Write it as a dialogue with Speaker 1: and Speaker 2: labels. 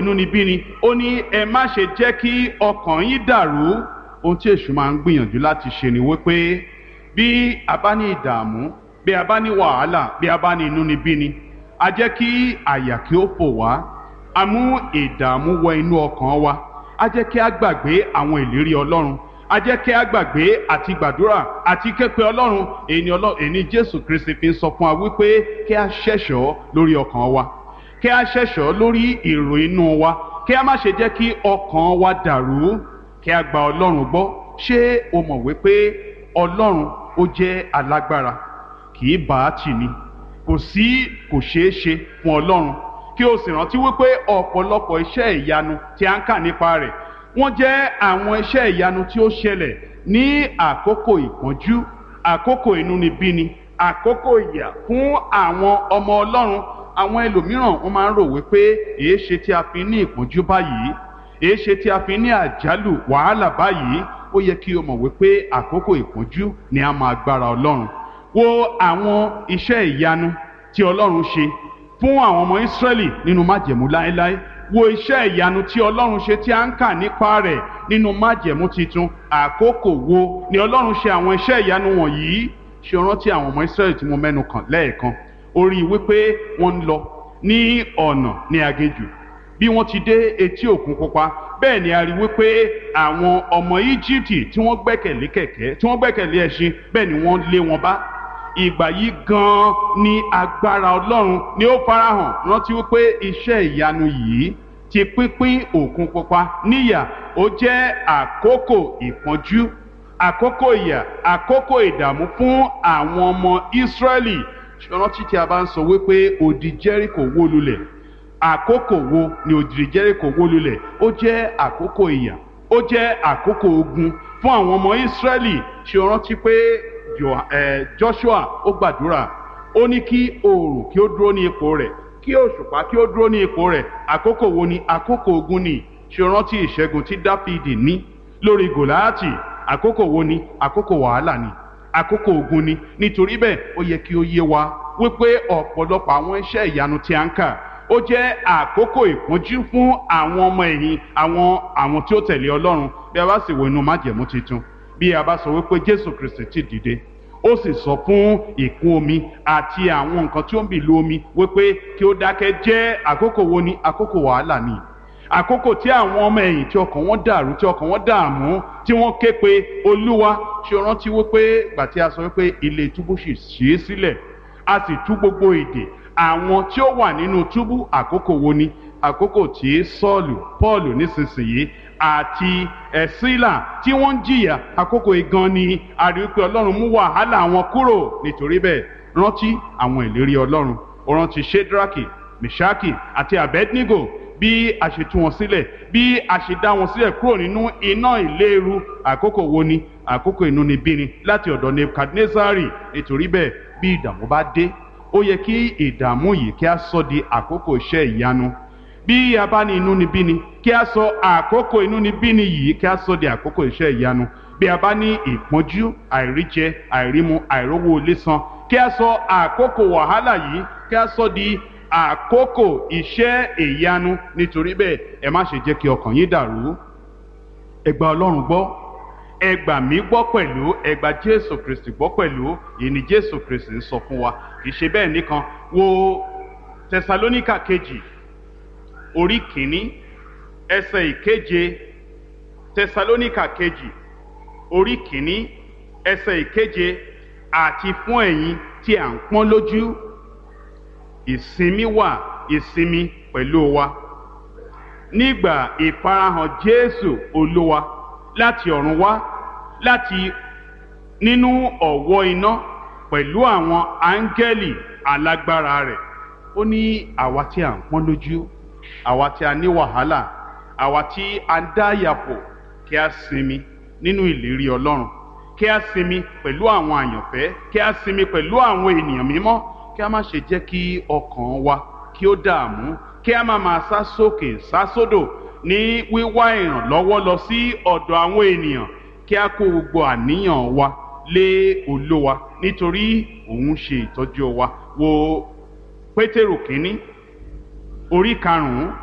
Speaker 1: inúnibíni, ó ní ẹ má ṣe jẹ́ kí ọkàn yín dàrú. Ohun tí èṣù máa ń gbìyànjú láti ṣe ni wípé bí a bá ní ìdààmú, bí a bá ní wàhálà, bí a bá ní inúnibíni, a jẹ́ kí àyà kí ó fò wá, a mú ìdààmú wọ inú ọkàn wa, a jẹ́ kí a gbàgbé àwọn ìlérí Ọlọ́run, a jẹ́ kí a gbàgbé àti gbàdúrà àti képe Ọlọ́run. Èyí ni Jésù Kristi fi ń sọ fún wa wípé kí a ṣẹ̀ṣọ́ lórí ọkàn wa, kí a ṣẹ̀ṣọ́ lórí èrò inú wa, kí a má ṣe jẹ́ kí ọkàn wa dàrú, kí a gba Ọlọ́run gbọ́. Ṣé o mọ̀ wípé Ọlọ́run ó jẹ́ alágbára, kì í bá a tì ní, kò ṣeé ṣe fún Ọlọ́run. Kí o sì rántí wípé ọ̀pọ̀lọpọ̀ iṣẹ́ ìyanu tí a ń kà nípa rẹ̀, wọ́n jẹ́ àwọn iṣẹ́ ìyanu tí ó ṣẹlẹ̀ ní àkókò ìpọ́njú, àkókò inúnibíni, àkókò ìyà fún àwọn ọmọ Ọlọ́run. Àwọn ẹlòmíràn wọ́n máa ń rò wípé èéṣe tí a fi ní ìpọ́njú báyìí, èéṣe tí a fi ní àjálù wàhálà báyìí. Ó yẹ kí o mọ̀ wípé àkókò ìpọ́njú ni a máa gbára Ọlọ́run. Wo àwọn iṣẹ́ ìyanu tí Ọlọ́run ṣe fún àwọn ọmọ Ísírẹ́lì nínú májẹ̀mú láéláé. Wo iṣẹ́ ìyanu tí Ọlọ́run ṣe tí a ń kà nípa rẹ̀ nínú májẹ̀mú titun. Àkókò wo ni Ọlọ́run ṣe àwọn iṣẹ́ ìyanu wọ̀nyí? Ṣé o rántí àwọn ọmọ Ísírẹ́lì tí mo mẹ́nu kàn lẹ́ẹ̀kan? Ó rí i wípé wọ́n ń lọ ní ọ̀nà ní aginjù. Bí wọ́n ti dé etí òkun pupa, bẹ́ẹ̀ ni a rí wípé àwọn ọmọ Íjíbítì tí wọ́n gbẹ́kẹ̀lé kẹ̀kẹ́, tí wọ́n gbẹ́kẹ̀lé ẹṣin, bẹ́ẹ̀ ni wọ́n lé wọn bá. Ìgbà yìí gan-an ni agbára Ọlọ́run ni ó farahàn. Rántí wípé iṣẹ́ ìyanu yìí ti pínpín òkun pupa níyà, ó jẹ́ àkókò ìpọ́njú, àkókò ìyà, àkókò ìdààmú fún àwọn ọmọ Ísírẹ́lì. Rántí tí a bá ń sọ wípé odi Jẹ́ríkò wó lulẹ̀, àkókò wo ni odi Jẹ́ríkò wó lulẹ̀? Ó jẹ́ àkókò ìyà, ó jẹ́ àkókò ogun fún àwọn ọmọ Ísírẹ́lì. Ṣé o rántí pé Joshua ó gbàdúrà, ó ní kí oòrùn kí ó dúró ní ipò rẹ̀, kí òṣùpá kí ó dúró ní ipò rẹ̀? Àkókò wo ni? Àkókò ogun ni. Ṣé o rántí ìṣẹ́gun tí Dáfídì ní lórí Gòláátì? Àkókò wo ni? Àkókò wàhálà ni, àkókò ogun ni. Nítorí bẹ́ẹ̀ ó yẹ kí ó yé wa wípé ọ̀pọ̀lọpọ̀ àwọn iṣẹ́ ìyanu tí a ń kà, ó jẹ́ àkókò ìpọ́njú fún àwọn ọmọ ẹ̀yìn, àwọn tí ó tẹ̀lé Ọlọ́run. Bí a bá sì wo inú májẹ̀mú titun, bí a bá sọ wípé Jésù Kristi ti dìde, ó sì sọ fún ìkún omi àti àwọn nǹkan tí ó ń bì lu omi wípé kí ó dákẹ́, jẹ́ àkókò wo ni? Àkókò wàhálà ni, àkókò tí àwọn ọmọ ẹ̀yìn tí ọkàn wọn dàrú, tí ọkàn wọn dààmú, tí wọ́n ké pe Olúwa. Ṣé o rántí wípé ìgbà tí a sọ wípé ilé túbú sì ṣí sílẹ̀, a sì tú gbogbo ìdè àwọn tí ó wà nínú túbú? Àkókò wo ni? Àkókò tí Pọ́ọ̀lù nísinsìnyí àti Sílà tí wọ́n ń jìyà. Àkókò igan ni a rí pé Ọlọ́run mú wàhálà wọn kúrò. Nítorí bẹ́ẹ̀ rántí àwọn ìlérí Ọlọ́run. Ó rántí Ṣédrákì, Mèṣákì àti Abednego, bí a ṣe tú wọn sílẹ̀, bí a ṣe dá wọn sílẹ̀ kúrò nínú iná ìléru. Àkókò wo ni? Àkókò inúnibíni láti ọ̀dọ̀ Nebukadnezari. Nítorí bẹ́ẹ̀ bí ìdààmú bá dé, ó yẹ kí ìdààmú yìí kí a sọ di àkókò iṣẹ́ ìyanu. Bí a bá ní inúnibíni, kí a sọ àkókò inúnibíni yìí kí a sọ di àkókò iṣẹ́ ìyanu. Bí a bá ní ìpọ́njú, àìríjẹ, àìrímu, àìrówó ilé san, kí a sọ àkókò wàhálà yìí kí a sọ di àkókò iṣẹ́ ìyanu. Nítorí bẹ́ẹ̀ ẹ má ṣe jẹ́ kí ọkàn yín dàrú. Ẹ gba Ọlọ́run gbọ́, ẹ gbà mí gbọ́ pẹ̀lú, ẹ gba Jésù Kristi gbọ́ pẹ̀lú. Èyí ni Jésù Kristi ń sọ fún wa. Kì í ṣe bẹ́ẹ̀ nìkan. Wo Tẹsalóníkà kejì orí kìíní ẹsẹ̀ ìkeje. Tẹsalóníkà kejì orí kìíní ẹsẹ̀ ìkeje. Àti fún ẹ̀yin tí à ń pọ́n lójú, ìsinmi wà, ìsinmi pẹ̀lú wa nígbà ìfarahàn Jésù Olúwa láti ọ̀run wá, láti nínú ọ̀wọ́ iná pẹ̀lú àwọn áńgẹ́lì alágbára rẹ̀. Ó ní àwa tí à ń pọ́n lójú, àwa tí a ní wàhálà, àwa tí a ń dá yàpò, kí a sinmi nínú ìlérí Ọlọ́run, kí a sinmi pẹ̀lú àwọn àyànfẹ́, kí a sinmi pẹ̀lú àwọn ènìyàn mímọ́. Kí a má ṣe jẹ́ kí ọkàn wa kí ó dààmú, kí a má máa sá sókè sá sódò ní wíwá ìrànlọ́wọ́ lọ sí ọ̀dọ̀ àwọn ènìyàn. Kí a kó gbogbo àníyàn wa lé Olúwa, nítorí òun ṣe ìtọ́jú wa. Wo Pétérù kínní orí 5